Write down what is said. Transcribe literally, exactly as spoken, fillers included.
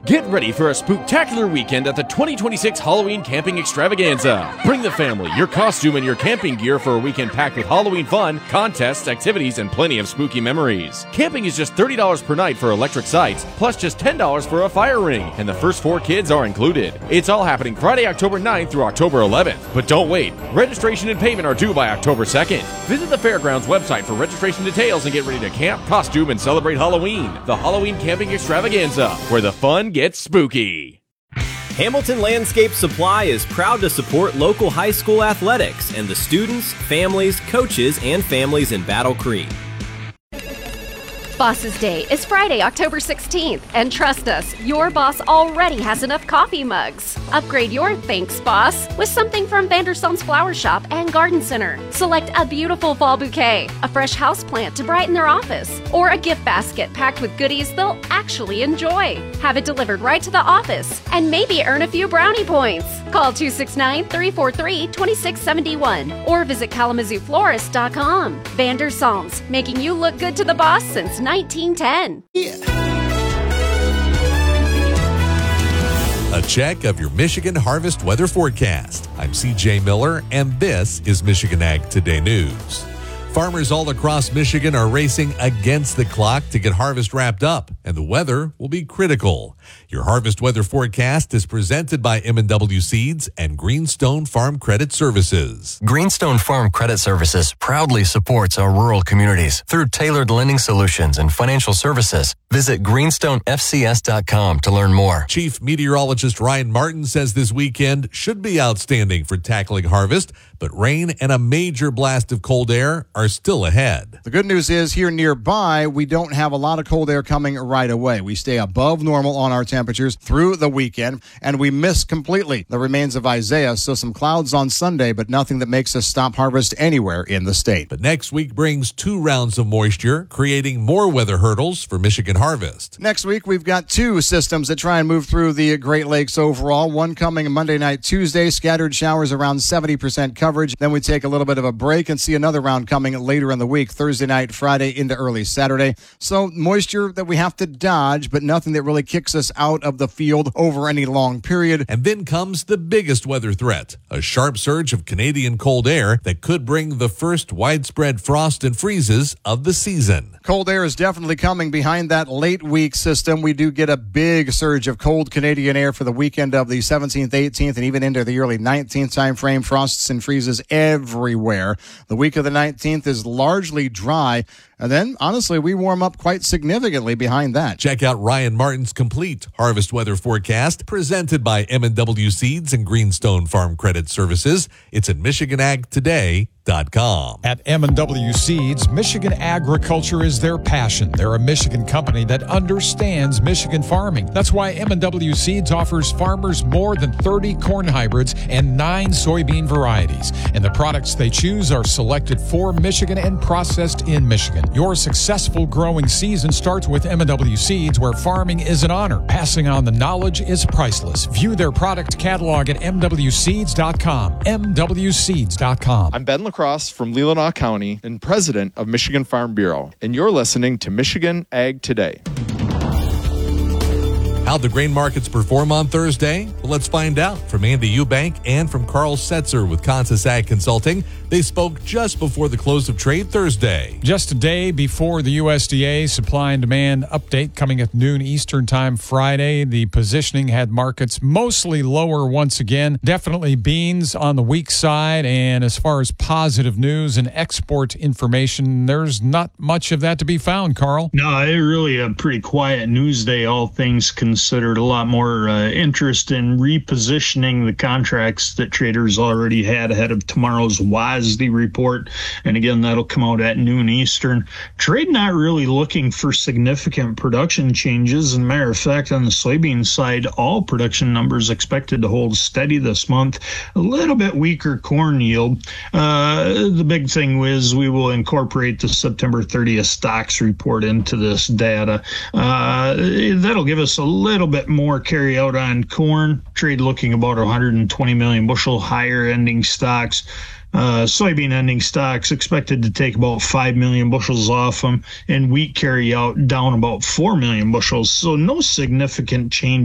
Get ready for a spooktacular weekend at the twenty twenty-six Halloween Camping Extravaganza. Bring the family, your costume, and your camping gear for a weekend packed with Halloween fun, contests, activities, and plenty of spooky memories. Camping is just thirty dollars per night for electric sites, plus just ten dollars for a fire ring, and the first four kids are included. It's all happening Friday, October ninth through October eleventh. But don't wait. Registration and payment are due by October second. Visit the Fairgrounds website for registration details and get ready to camp, costume, and celebrate Halloween. The Halloween Camping Extravaganza, where the fun gets spooky. Hamilton Landscape Supply is proud to support local high school athletics and the students, families, coaches, and families in Battle Creek. Boss's Day is Friday, October sixteenth, and trust us, your boss already has enough coffee mugs. Upgrade your thanks, boss, with something from Vandersons Flower Shop and Garden Center. Select a beautiful fall bouquet, a fresh houseplant to brighten their office, or a gift basket packed with goodies they'll actually enjoy. Have it delivered right to the office, and maybe earn a few brownie points. Call two six nine, three four three, two six seven one or visit kalamazoo florist dot com. Vandersons, making you look good to the boss since nineteen ten. Yeah. A check of your Michigan harvest weather forecast. I'm C J Miller, and this is Michigan Ag Today News. Farmers all across Michigan are racing against the clock to get harvest wrapped up, and the weather will be critical. Your harvest weather forecast is presented by M and W Seeds and Greenstone Farm Credit Services. Greenstone Farm Credit Services proudly supports our rural communities through tailored lending solutions and financial services. Visit greenstone f c s dot com to learn more. Chief Meteorologist Ryan Martin says this weekend should be outstanding for tackling harvest, but rain and a major blast of cold air are still ahead. The good news is here nearby, we don't have a lot of cold air coming right away. We stay above normal on our temperatures through the weekend, and we miss completely the remains of Isaiah. So some clouds on Sunday, but nothing that makes us stop harvest anywhere in the state. But next week brings two rounds of moisture, creating more weather hurdles for Michigan harvest. Next week, we've got two systems that try and move through the Great Lakes overall. One coming Monday night, Tuesday, scattered showers around seventy percent coverage. Then we take a little bit of a break and see another round coming later in the week, Thursday night, Friday into early Saturday. So moisture that we have to dodge, but nothing that really kicks us out of the field over any long period. And then comes the biggest weather threat, a sharp surge of Canadian cold air that could bring the first widespread frost and freezes of the season. Cold air is definitely coming behind that late week system. We do get a big surge of cold Canadian air for the weekend of the seventeenth, eighteenth, and even into the early nineteenth time frame. Frosts and freezes everywhere. The week of the nineteenth is largely dry. And then, honestly, we warm up quite significantly behind that. Check out Ryan Martin's complete harvest weather forecast presented by M and W Seeds and Greenstone Farm Credit Services. It's at michigan ag today dot com. At M and W Seeds, Michigan agriculture is their passion. They're a Michigan company that understands Michigan farming. That's why M and W Seeds offers farmers more than thirty corn hybrids and nine soybean varieties. And the products they choose are selected for Michigan and processed in Michigan. Your successful growing season starts with M and W Seeds, where farming is an honor. Passing on the knowledge is priceless. View their product catalog at m w seeds dot com. m w seeds dot com. I'm Ben LaCrosse from Leelanau County and president of Michigan Farm Bureau, and you're listening to Michigan Ag Today. How'd the grain markets perform on Thursday? Well, let's find out from Andy Eubank and from Carl Setzer with Consus Ag Consulting. They spoke just before the close of trade Thursday. Just a day before the U S D A supply and demand update coming at noon Eastern time Friday. The positioning had markets mostly lower once again. Definitely beans on the weak side. And as far as positive news and export information, there's not much of that to be found, Carl. No, it really a pretty quiet news day, all things considered. A lot more uh, interest in repositioning the contracts that traders already had ahead of tomorrow's W A S D report. And again, that'll come out at noon Eastern. Trade not really looking for significant production changes. As a matter of fact, on the soybean side, all production numbers expected to hold steady this month. A little bit weaker corn yield. Uh, the big thing is we will incorporate the September thirtieth stocks report into this data. Uh, that'll give us a little bit more carry out on corn. Trade looking about one hundred twenty million bushel higher ending stocks. Uh, soybean ending stocks expected to take about five million bushels off them, and wheat carry out down about four million bushels. So no significant change